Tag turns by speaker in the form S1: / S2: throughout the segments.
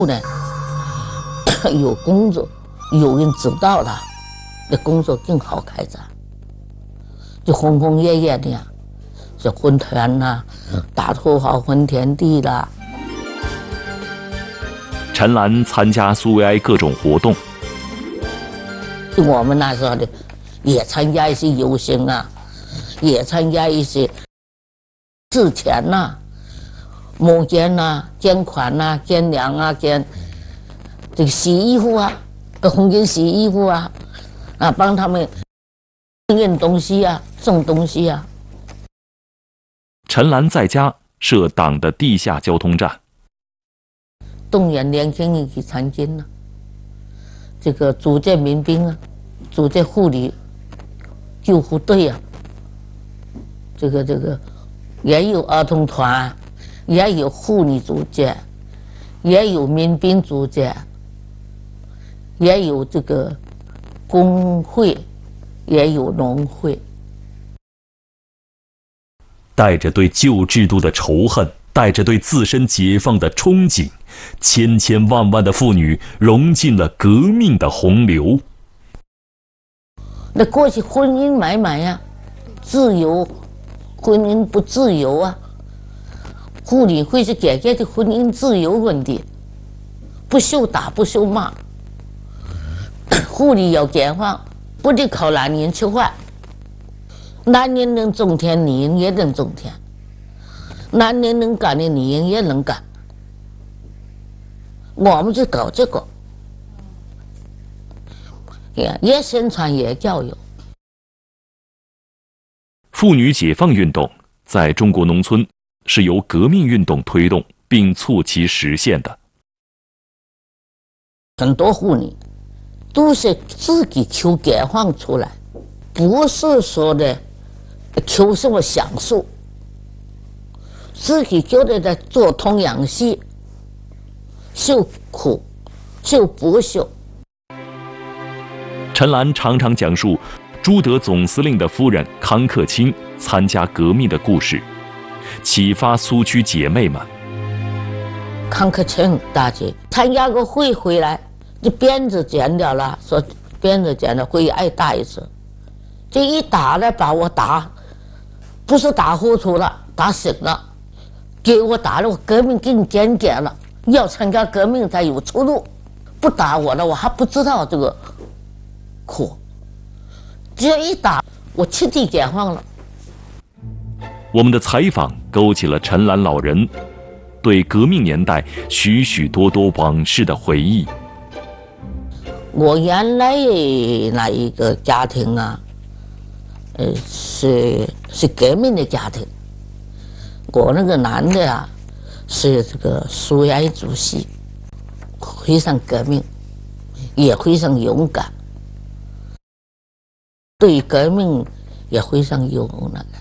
S1: 呢有工作，有人知道了，那工作更好开展，就轰轰烈烈的呀，这混团呐，大土豪混田地啦。
S2: 陈兰参加苏维埃各种活动，
S1: 我们那时候的也参加一些游行啊，也参加一些制钱呐、募捐呐、捐款呐、捐粮啊、捐这个洗衣服啊，给红军洗衣服啊，帮他们运东西啊、送东西啊。
S2: 陈兰在家设党的地下交通站，
S1: 动员年轻人去参军啊，这个组建民兵啊，组建护理救护队啊，这个也有儿童团，也有妇女组建，也有民兵组建，也有这个工会，也有农会。
S2: 带着对旧制度的仇恨，带着对自身解放的憧憬，千千万万的妇女融进了革命的洪流。
S1: 那过去婚姻买卖呀，自由，婚姻不自由啊。妇女会是解决的婚姻自由问题，不受打不受骂。妇女要解放，不得靠男人吃饭。男人能种田，女人也能种田；男人能干的，女人也能干。我们就搞这个，也宣传也教育。
S2: 妇女解放运动在中国农村是由革命运动推动并促其实现的。
S1: 很多妇女都是自己求解放出来，不是说的求什么享受，自己觉得在做童养媳，受苦受不朽。
S2: 陈兰常常讲述朱德总司令的夫人康克清参加革命的故事，启发苏区姐妹们。
S1: 康克清大姐参加个会回来，这鞭子剪掉了，说鞭子剪了会挨打一次，这一打呢把我打，不是打糊涂了，打醒了，给我打了，我革命给你剪了，要参加革命才有出路，不打我了，我还不知道这个苦，只要一打，我彻底解放了。
S2: 我们的采访勾起了陈兰老人对革命年代许许多多往事的回忆。
S1: 我原来那一个家庭啊，是革命的家庭。我那个男的啊，是这个苏维埃主席，非常革命，也非常勇敢，对革命也非常有那个。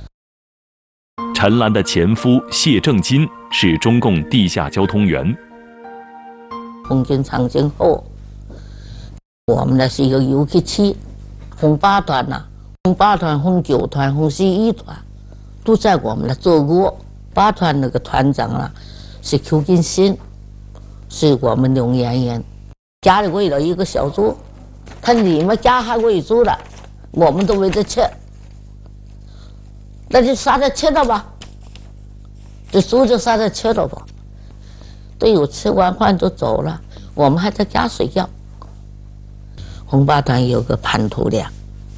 S2: 陈兰的前夫谢正金是中共地下交通员。
S1: 红军长征后，我们那是一个游击区，红8团呐、红8团、红9团、红11团都在我们那做过。8团那个团长啊是邱金新，是我们龙岩人，家里围了一个小猪，他里面家还喂猪了，我们都喂着吃，那就杀着吃了吧，这猪就杀着吃了吧。队友吃完饭都走了，我们还在家睡觉。红8团有个潘头良，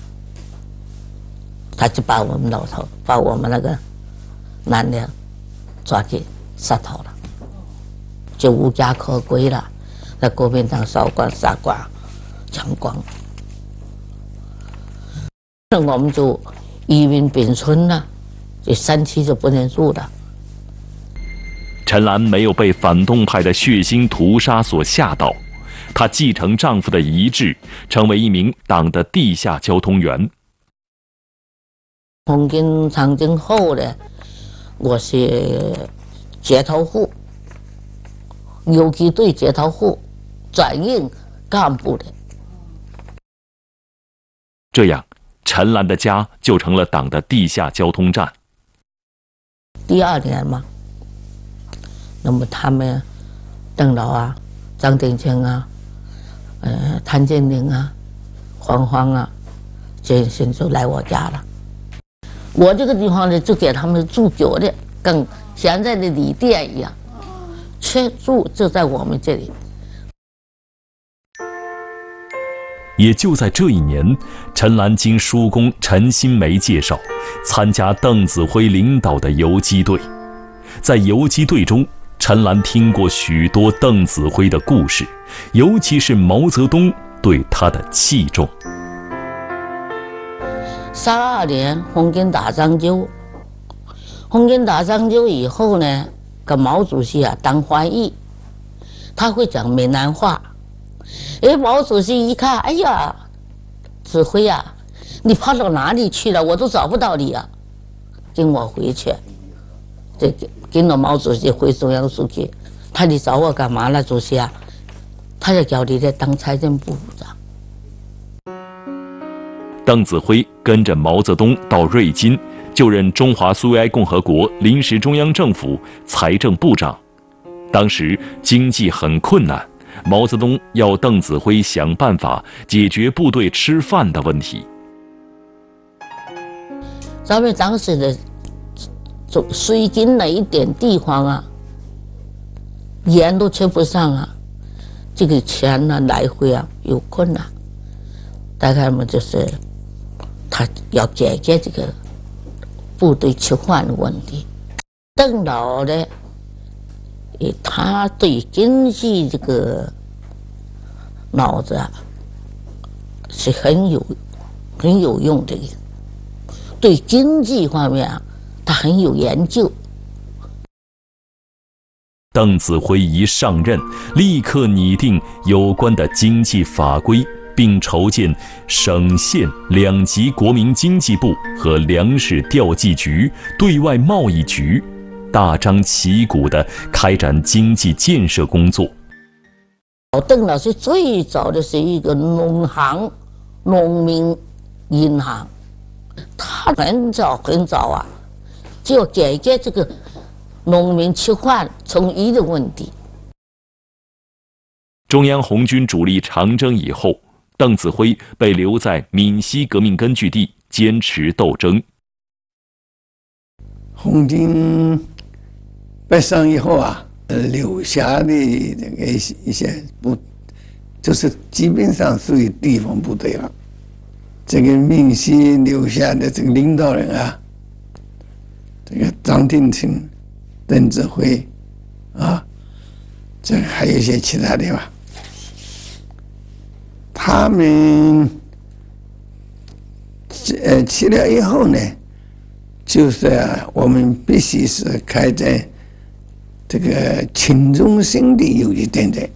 S1: 他就把我们老头，把我们那个男的抓去杀头了，就无家可归了。那国民党烧光、杀光、抢光，我们就移民丙村了，这山区就不能住了。
S2: 陈兰没有被反动派的血腥屠杀所吓到，她继承丈夫的遗志，成为一名党的地下交通员。
S1: 红军长征后呢，我是接头户，游击队接头户，转任干部的。
S2: 这样，陈兰的家就成了党的地下交通站。
S1: 第2年嘛，那么他们邓老啊、张鼎清啊、谭健林啊、黄芳啊，这些就来我家了。我这个地方呢，就给他们住酒的，跟现在的旅店一样，全住就在我们这里。
S2: 也就在这一年，陈兰经叔公陈新梅介绍，参加邓子恢领导的游击队。在游击队中，陈兰听过许多邓子恢的故事，尤其是毛泽东对他的器重。
S1: 32年红军打张纠，红军打张纠以后呢，跟毛主席啊当翻译，他会讲闽南话。毛主席一看，哎呀，子恢呀，你跑到哪里去了？我都找不到你啊！跟我回去，跟着毛主席回中央书记。他你找我干嘛呢，主席啊？他要叫你来当财政部部长。
S2: 邓子恢跟着毛泽东到瑞金，就任中华苏维埃共和国临时中央政府财政部长。当时经济很困难，毛泽东要邓子恢想办法解决部队吃饭的问题。
S1: 咱们当时的水军那一点地方啊，盐都吃不上啊，这个钱呢来回啊有困难。大概嘛就是他要解决这个部队吃饭的问题。邓老呢，他对经济这个脑子啊是很有用的，对经济方面啊他很有研究。
S2: 邓子恢一上任，立刻拟定有关的经济法规，并筹建省县两级国民经济部和粮食调剂局、对外贸易局，大张旗鼓地开展经济建设工作。
S1: 邓老师最早的是一个农民银行，他很早啊，就解决这个农民吃饭充饥的问题。
S2: 中央红军主力长征以后，邓子恢被留在闽西革命根据地坚持斗争。
S3: 红军北上以后啊，留下的这个一些就是基本上属于地方部队了。这个闽西留下的这个领导人啊，这个张鼎清、邓子恢啊，这还有一些其他的吧。他们去了以后呢，就是我们必须是开展这个群众性的游击战争。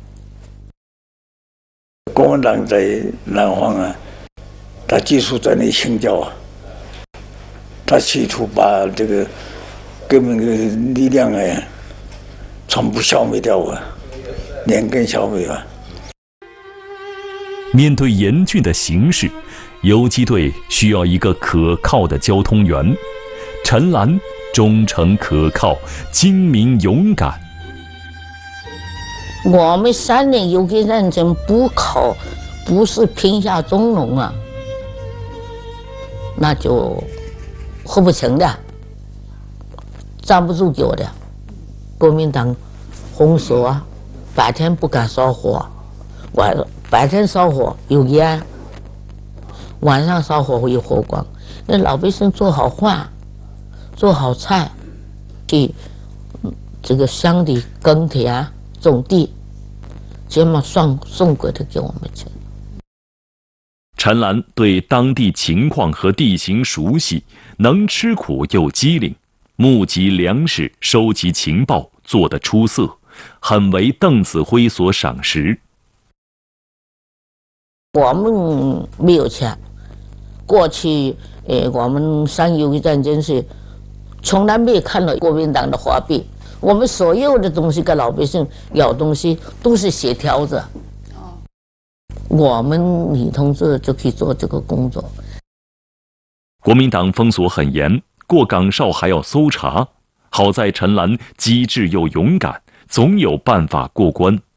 S3: 共产党在南方啊，他技术在那清剿啊，他企图把这个革命的力量啊全部消灭掉啊，连根消灭啊。
S2: 面对严峻的形势，游击队需要一个可靠的交通员。陈兰忠诚可靠，精明勇敢。
S1: 我们3年游击战争不是贫下中农啊，那就活不成的，站不住脚的。国民党封锁啊，白天不敢烧火，白天烧火有烟，晚上烧火会有火光。那老百姓做好饭，做好菜，去这个乡里耕田种地，这么送过来给我们吃。
S2: 陈兰对当地情况和地形熟悉，能吃苦又机灵，募集粮食、收集情报做得出色，很为邓子恢所赏识。
S1: 我们没有钱，过去我们上游击战争是从来没有看到国民党的花臂，我们所有的东西跟老百姓要东西都是协调着。我们女同志就可以做这个工作。
S2: 国民党封锁很严，过岗哨还要搜查。好在陈兰机智又勇敢， 总有办法过关。